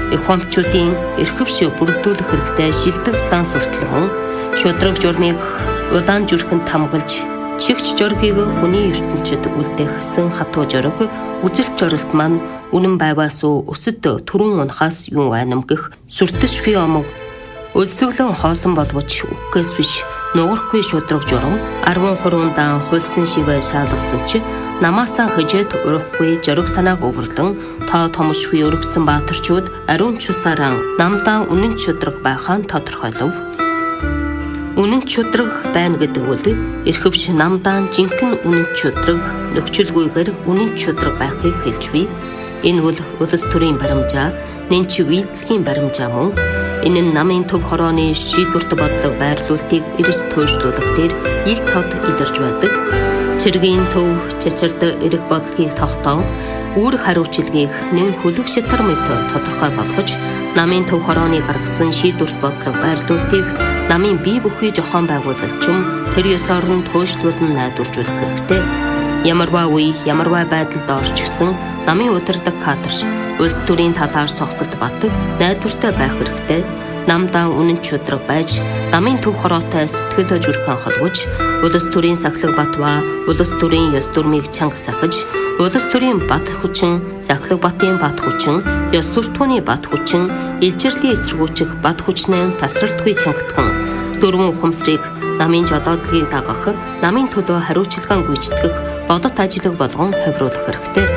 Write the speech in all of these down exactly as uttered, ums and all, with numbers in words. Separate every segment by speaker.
Speaker 1: ухамчуудын эрхэвш бүрдүүлэх хэрэгтэй шилдэг зан суртал мөн шудраг журмыг улаан зүрхэнд хамгалж чигч жоргийг хүний ертөнцид үлдээхсэн хатуу жорог үжилт жоролт маань үнэн байваас өсөд түрүүн унахаас юу анамгих сүртэсгүй омог өлсөглөн хоосон боловч үгээс биш нуурахгүй шудраг журам арван гурван даан хулсан шивэ шаалгасан чи намаасаа хөжөөд урахгүй жорог санааг өвөрлөн тоо томшгүй өргөцсөн баатарчууд ариун чусаараа намдаа үнэн шудраг байхаа тодорхойлов. Үнэн шудраг байна гэдэг үл эрхэвч намдаа жинхэнэ үнэн шудраг нөхцөлгүйгээр үнэн шудраг байхыг хэлж бий. Энэ бол улс төрийн баримжаа, нэнч үйлдэлгийн баримжаа мөн. Энэ нь намын төв хорооны шийдвэрт бодлого байрлуулалтыг эрс туйлшлуулах дээр ил тод илэрж байдаг. Цэргийн төв чачирд эрэг бодлогыг тогтоон үүрэг хариуцлагыг нэн хөлөг шатар мэт тодорхой болгож намын төв хорооны гаргасан шийдвэрт бодлого байрлуулалтыг намын бие бүхий зохион байгуулагчим тэр ёсоор нь туйлшлуулан найдваржуулах хэрэгтэй. Ямарваа үе, ямарваа байдалд орчихсон намын удирдаг кадрш улс төрийн талаар цогцолд батг найдвартай байх хэрэгтэй. Намдаа үнэн шудраг байж, намын төв хороотой сэтгэл зүрхэн холбож, улс төрийн сахлаг батва, улс төрийн ёс дүрмийг чанга сахиж, улс төрийн бат хүчин, сахлаг батын бат хүчин, ёс суртахууны бат хүчин, илжирлийн эсэргүүцэх бат хүчнээ тасралтгүй чангатхан дөрвөн ухамсарыг намын жолоодлыг дагах, намын төлөө хариуцлагаа гүйцэтгэх бодит ажил болгон хавруулах хэрэгтэй.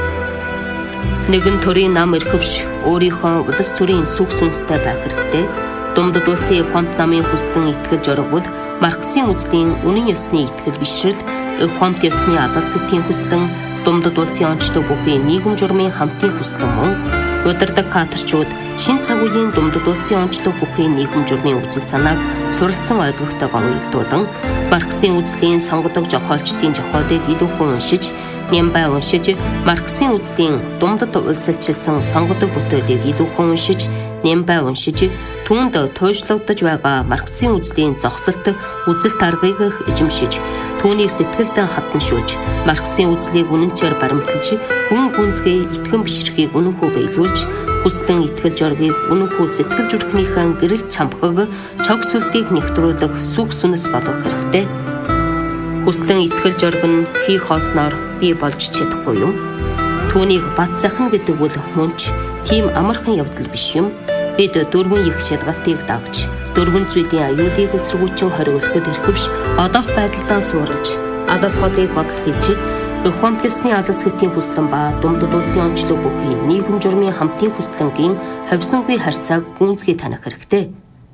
Speaker 1: Нэгэн төрийн нам эрхэвш өөрийнхөө улс төрийн сүх сүнстэй байх хэрэгтэй. Думдад улсын ухамт намын хүслэн итгэл жорогвол Марксийн үзлийн үнэн ёсны итгэл бишрэл, ухамт ёсны адал сэтийн хүслэн думдад улсын онцлог бүхий нийгэм журмын хамтын хүслэн мөн удирдаг кадрчууд шин цаг үеийн думдад улсын онцлог бүхий нийгэм журмын үзэл санааг суралцсан ойлгохтойгоо уялдуулан Марксийн үзлийн сонгодог зохиолчдын зохиолыг илүүхэн уншиж, нямбай уншиж, Марксийн үзлийн думдад улсалчилсан сонгодог бүтээлийг илүүхэн уншиж, нямбай уншиж, түүнд туйлшлагдаж байгаа Марксийн үзлийн зогсолт үзэл таргыг эзэмшиж, түүнийг сэтгэлдээ хатаншуулж, Марксийн үзлийг үнэнчээр баримтлаж, үн гүнзгий итгэн бишрэхийг үнэнхүү биелүүлж, хүслэн итгэл жоргийг үнэнхүү сэтгэл зүрхнийхэн гэрэл чамхаг цог сүлдийг нэгтрүүлэх сүг сүнэс болгох хэрэгтэй. Хүслэн итгэл жорг нь хий хоосноор бий болж чадахгүй юм. Түүнийг бат захна гэдэг бол мөнч тийм амархан явдал биш юм. Бид дөрвөн их шалгалтыг дагж, дөрвөн зүйлийн аюулыг эсэргүүцэн хориглоход эрхэвш одоох байдалдаа суурж, адас хоолыг бодол хэлж, ухамт ёсны адас хэтийн хүслэн ба думдад улсын онцлог бүхий нийгэм журмын хамтын хүслэнгийн хавсангүй харьцааг гүнзгий таних хэрэгтэй.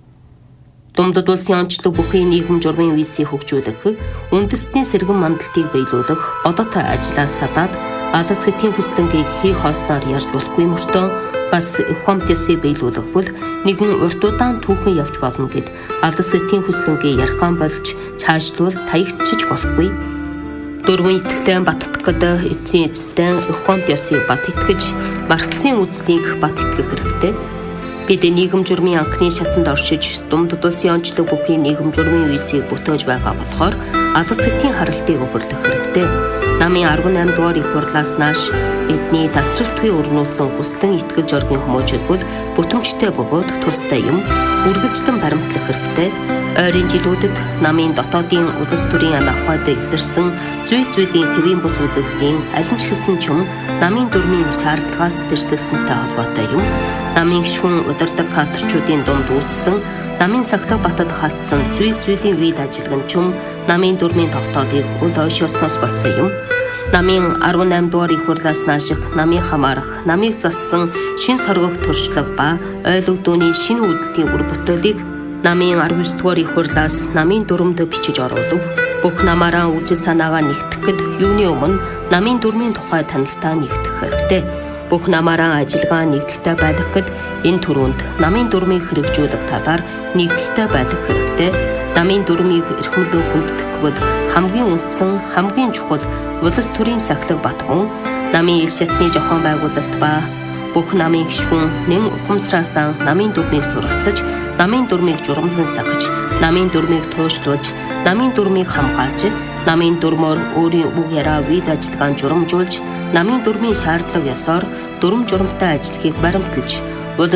Speaker 1: Думдад улсын онцлог бүхий нийгэм журмын визийг хөгжүүлэх, үндэстний сэргэн мандалтыг биелүүлэх, бодот ажлаас садаад адас хэтийн хүслэнгийг хий хоосноор ярьж болохгүй мөртөө бас ухамт ёсыг биелүүлэх бол нэгэн урт удаан түүхэн явж болно гэд адас хэтийн хүслэнгийг ярхан болж цаашлуул таягчиж болохгүй. Дөрвөн итгэлэн баттгад эцсийн эцэстэн ухамт ёсыг бат итгэж, Марксийн үзлийг бат итгэх хэрэгтэй. Бид нийгэм журмын анхны шатанд оршиж, думдад улсын онцлог бүхий нийгэм журмын визийг бүтээж байгаа болохоор адас хэтийн харалтыг өвөрлөх хэрэгтэй. Намын арван аймд дугаар их хурлаас нааш бидний тасралтгүй өрнүүлсэн хүслэн итгэл жоргийн хүмүүжил бол бүтэмжтэй бөгөөд тустай юм үргэлжлэн баримтлах хэрэгтэй. Ойрын жилүүдэд намын дотоодын улс төрийн амхаад илэрсэн зүйл зүйлийн хэвийн бус үзэгдлийн аль нь ч хэсэн ч юм намын дүрмийн шаардлагаас тэрсэлсэнтэй холбоотой юм. Намын гишүүн удирдаг кадрчуудын дунд үүссэн намын сахлаг батад халтсан зүйл зүйлийн үйл ажиллагаа нь ч юм намын дүрмийн тогтоолыг үл ойшоосноос болсон юм. Намын арван аймд дугаар их хурлаас нааших намын хамаарах, намыг зассан шин соргох туршлага ба ойлгогдооны шинэ үйлдлийн үр бүтээлийг намын арван девять дугаар их хурлаас намын дүрмд бичиж оруулав. Бүх намаараа үзэл санаагаа нэгтгэхэд юуны өмнө намын дүрмийн тухай танилтаа нэгтгэх хэрэгтэй. Бүх намаараа ажиллагаа нэгдэлтэй байлгахад энэ түрүүнд намын дүрмийг хэрэгжүүлэх талаар нэгдэлтэй байлгах хэрэгтэй. Намын дүрмийг эрхэмлэн хүндэтгэхэд хамгийн үндсэн, хамгийн чухал улс төрийн сахлаг бат мөн намын ил шатны зохион байгуулалт ба бүх намын гишүүн нэн ухамсараас намын дүрмийг суралцаж, намын дүрмийг журамлан сахиж, намын дүрмийг туйлшлуулж, намын дүрмийг хамгаалж, намын дүрмөөр өөрийн үг яраа үйл ажиллагаанд журамжуулж, намын дүрмийн шаардлага ёсоор дүрм журамтай ажлыг баримталж,